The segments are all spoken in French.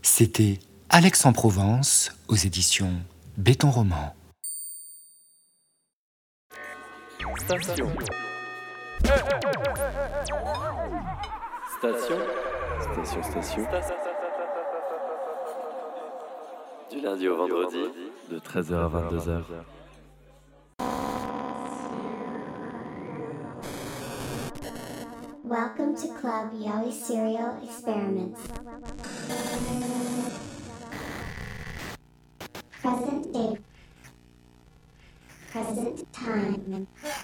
C'était Alex en Provence aux éditions Béton Roman. Station. Station. Du lundi au vendredi, de 13h à 22h. Welcome to Club Yowie Serial Experiments. Present day. Present time.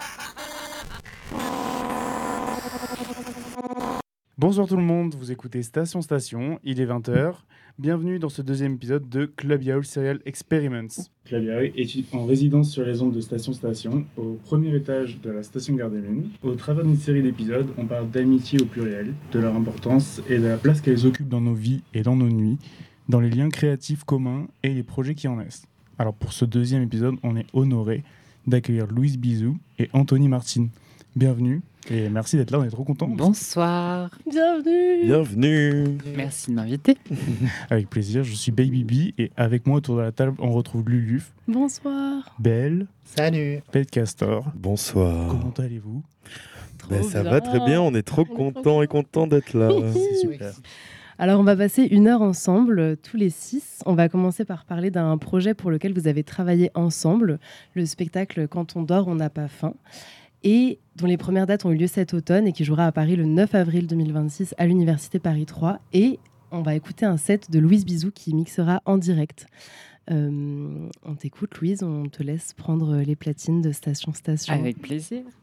Bonsoir tout le monde, vous écoutez Station, il est 20h. Bienvenue dans ce deuxième épisode de Club Yaoi Serial Experiments. Club Yaoi est en résidence sur les ondes de Station, au premier étage de la station Gare des Lunes. Au travers d'une série d'épisodes, on parle d'amitié au pluriel, de leur importance et de la place qu'elles occupent dans nos vies et dans nos nuits, dans les liens créatifs communs et les projets qui en naissent. Alors pour ce deuxième épisode, on est honoré d'accueillir Louise Bizou et Anthony Martin. Bienvenue. Et merci d'être là, on est trop contents. Bonsoir. Bienvenue. Merci de m'inviter. Avec plaisir, je suis Baby B et avec moi autour de la table, on retrouve Luluf. Bonsoir. Belle. Salut. Pet Castor. Bonsoir. Comment allez-vous ? Ça va très bien, on est trop contents d'être là. C'est super. Alors on va passer 1 heure ensemble, tous les 6. On va commencer par parler d'un projet pour lequel vous avez travaillé ensemble, le spectacle Quand on dort, on n'a pas faim, et dont les premières dates ont eu lieu cet automne et qui jouera à Paris le 9 avril 2026 à l'Université Paris 3. Et on va écouter un set de Louise Bizou qui mixera en direct. On t'écoute Louise, on te laisse prendre les platines de Station. Avec plaisir.